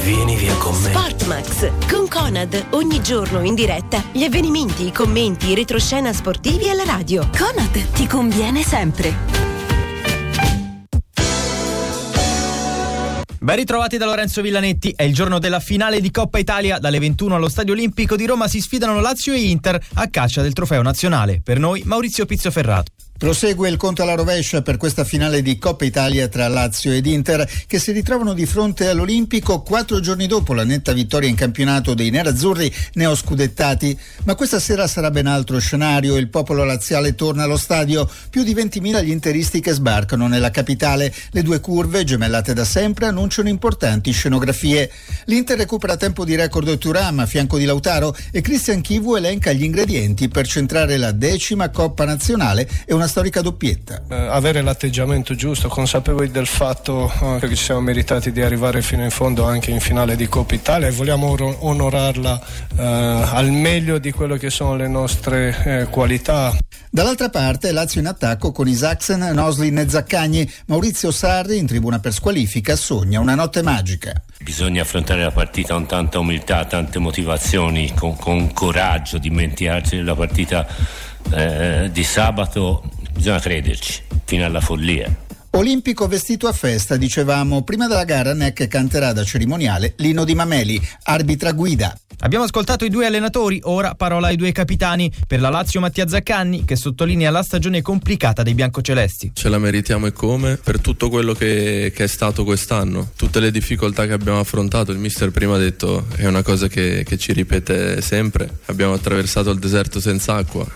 Vieni via con me. Sportmax con Conad, ogni giorno in diretta gli avvenimenti, i commenti, i retroscena sportivi alla radio. Conad ti conviene sempre. Ben ritrovati da Lorenzo Villanetti, è il giorno della finale di Coppa Italia. Dalle 21 allo Stadio Olimpico di Roma si sfidano Lazio e Inter a caccia del trofeo nazionale. Per noi Maurizio Pizzoferrato. Prosegue il conto alla rovescia per questa finale di Coppa Italia tra Lazio ed Inter, che si ritrovano di fronte all'Olimpico 4 giorni dopo la netta vittoria in campionato dei nerazzurri neoscudettati. Ma questa sera sarà ben altro scenario. Il popolo laziale torna allo stadio, più di 20.000 gli interisti che sbarcano nella capitale. Le due curve, gemellate da sempre, annunciano importanti scenografie. L'Inter recupera tempo di record Thuram a fianco di Lautaro e Christian Chivu elenca gli ingredienti per centrare la 10ª Coppa Nazionale e una storica doppietta. Avere l'atteggiamento giusto, consapevoli del fatto che ci siamo meritati di arrivare fino in fondo anche in finale di Coppa Italia, e vogliamo onorarla al meglio di quello che sono le nostre qualità. Dall'altra parte Lazio in attacco con Isaksen, Noslin e Zaccagni. Maurizio Sarri, in tribuna per squalifica, sogna una notte magica. Bisogna affrontare la partita con tanta umiltà, tante motivazioni, con coraggio, dimenticarsi della partita di sabato. Bisogna crederci fino alla follia. Olimpico vestito a festa, dicevamo. Prima della gara Neck canterà da cerimoniale l'inno di Mameli, arbitra guida. Abbiamo ascoltato i due allenatori, ora parola ai due capitani. Per la Lazio Mattia Zaccanni, che sottolinea la stagione complicata dei biancocelesti. Ce la meritiamo e come, per tutto quello che è stato quest'anno, tutte le difficoltà che abbiamo affrontato. Il mister prima ha detto, è una cosa che ci ripete sempre, abbiamo attraversato il deserto senza acqua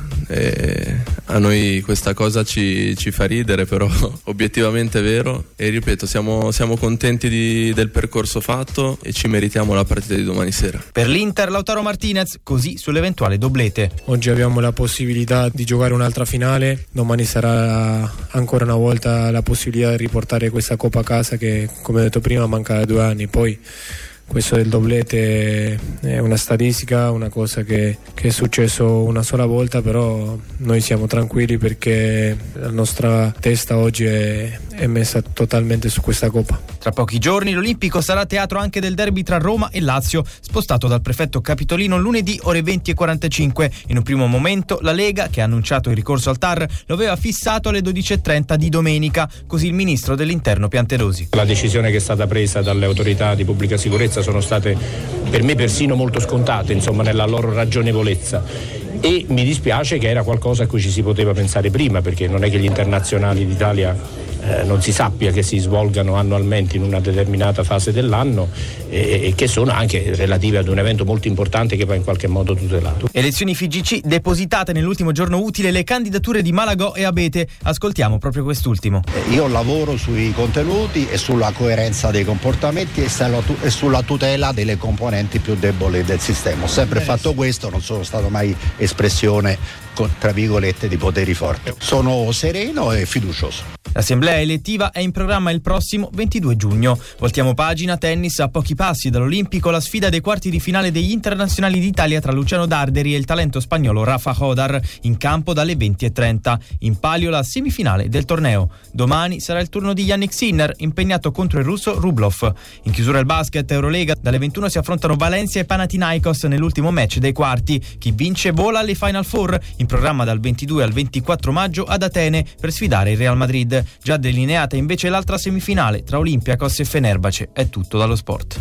e a noi questa cosa ci fa ridere, però obiettivamente è vero, e ripeto, siamo contenti del percorso fatto e ci meritiamo la partita di domani sera. Per l'Inter Lautaro Martinez, così sull'eventuale doblete. Oggi abbiamo la possibilità di giocare un'altra finale, domani sarà ancora una volta la possibilità di riportare questa Coppa a casa che, come ho detto prima, manca da 2 anni. Poi questo del doblete è una statistica, una cosa che è successo una sola volta, però noi siamo tranquilli perché la nostra testa oggi è messa totalmente su questa Coppa. Tra pochi giorni l'Olimpico sarà teatro anche del derby tra Roma e Lazio, spostato dal prefetto capitolino lunedì ore 20:45. In un primo momento la Lega, che ha annunciato il ricorso al TAR, lo aveva fissato alle 12:30 di domenica, così il ministro dell'Interno Piantedosi. La decisione che è stata presa dalle autorità di pubblica sicurezza sono state per me persino molto scontate, insomma, nella loro ragionevolezza, e mi dispiace che era qualcosa a cui ci si poteva pensare prima, perché non è che gli internazionali d'Italia non si sappia che si svolgano annualmente in una determinata fase dell'anno e che sono anche relative ad un evento molto importante che va in qualche modo tutelato. Elezioni FIGC depositate nell'ultimo giorno utile le candidature di Malagò e Abete. Ascoltiamo proprio quest'ultimo. Io lavoro sui contenuti e sulla coerenza dei comportamenti e sulla tutela delle componenti più deboli del sistema. Ho sempre fatto questo, non sono stato mai espressione, tra virgolette, di poteri forti. Sono sereno e fiducioso. L'assemblea elettiva è in programma il prossimo 22 giugno. Voltiamo pagina, tennis. A pochi passi dall'Olimpico la sfida dei quarti di finale degli internazionali d'Italia tra Luciano Darderi e il talento spagnolo Rafa Hodar, in campo dalle 20:30. In palio la semifinale del torneo. Domani sarà il turno di Yannick Sinner, impegnato contro il russo Rublev. In chiusura il basket Eurolega, dalle 21 si affrontano Valencia e Panathinaikos nell'ultimo match dei quarti. Chi vince vola alle Final Four, in programma dal 22 al 24 maggio ad Atene per sfidare il Real Madrid. Già delineata invece l'altra semifinale tra Olympiacos e Fenerbahce. È tutto dallo sport.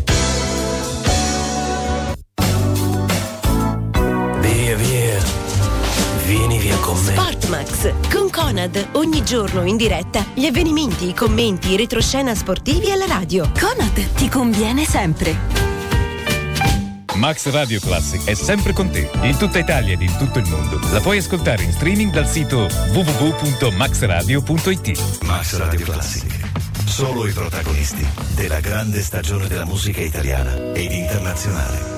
Via, vieni via con me. Sportmax con Conad, ogni giorno in diretta gli avvenimenti, i commenti, i retroscena sportivi alla radio. Conad ti conviene sempre. Max Radio Classic è sempre con te, in tutta Italia ed in tutto il mondo. La puoi ascoltare in streaming dal sito www.maxradio.it. Max Radio Classic. Solo i protagonisti della grande stagione della musica italiana ed internazionale.